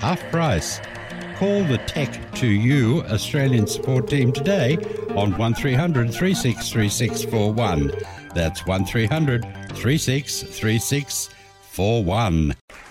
half price. Call the Tech2U Australian support team today on 1300 363641. That's 1300 363641.